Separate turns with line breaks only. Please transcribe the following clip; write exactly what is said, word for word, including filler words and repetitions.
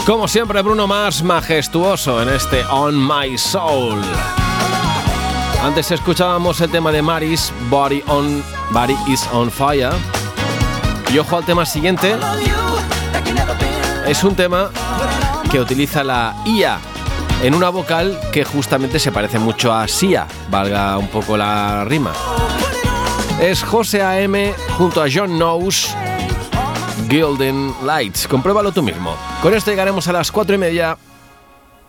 Como siempre, Bruno Mars, majestuoso en este On My Soul. Antes escuchábamos el tema de Maris, Body, on, Body is on Fire. Y ojo al tema siguiente. Es un tema que utiliza la I A en una vocal que justamente se parece mucho a Sia, valga un poco la rima. Es José A M junto a John Knows, Golden Lights. Compruébalo tú mismo. Con esto llegaremos a las cuatro y media.